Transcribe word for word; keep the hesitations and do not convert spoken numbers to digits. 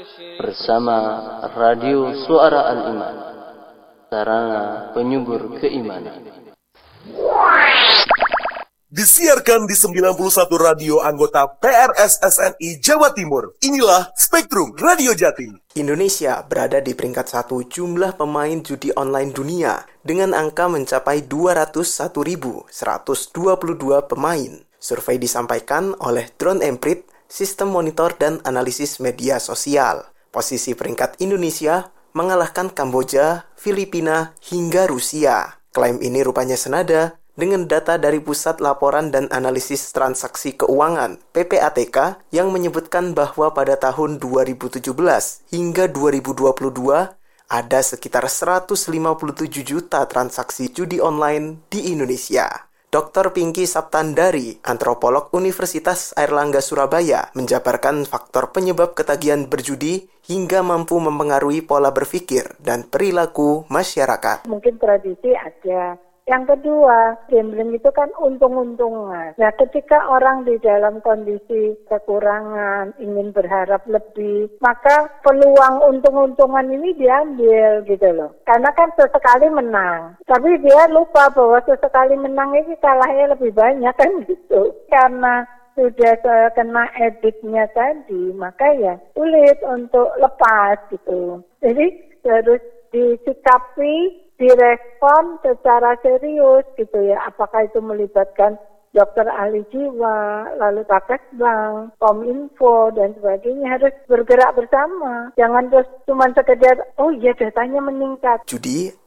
bersama Radio Suara Al-Iman, sarana penyubur keimanan. Disiarkan di sembilan puluh satu radio anggota P R S S N I Jawa Timur. Inilah Spektrum Radio Jati. Indonesia berada di peringkat satu jumlah pemain judi online dunia dengan angka mencapai dua ratus satu ribu seratus dua puluh dua pemain. Survei disampaikan oleh Drone Emprit, Sistem Monitor dan Analisis Media Sosial. Posisi peringkat Indonesia mengalahkan Kamboja, Filipina, hingga Rusia. Klaim ini rupanya senada dengan data dari Pusat Laporan dan Analisis Transaksi Keuangan P P A T K yang menyebutkan bahwa pada tahun dua ribu tujuh belas hingga dua ribu dua puluh dua ada sekitar seratus lima puluh tujuh juta transaksi judi online di Indonesia. dokter Pinky Saptandari, antropolog Universitas Airlangga Surabaya, menjabarkan faktor penyebab ketagihan berjudi hingga mampu mempengaruhi pola berpikir dan perilaku masyarakat. Mungkin tradisi ada. Yang kedua, gambling itu kan untung-untungan. Nah, ketika orang di dalam kondisi kekurangan, ingin berharap lebih, maka peluang untung-untungan ini diambil gitu loh. Karena kan sesekali menang. Tapi dia lupa bahwa sesekali menang ini kalahnya lebih banyak kan gitu. Karena sudah kena ediknya tadi, maka ya sulit untuk lepas gitu. Jadi harus disikapi, direspon secara serius gitu ya. Apakah itu melibatkan dokter ahli jiwa, lalu Kapesbank, Kominfo dan sebagainya, harus bergerak bersama. Jangan terus cuma sekedar oh iya datanya meningkat. Judi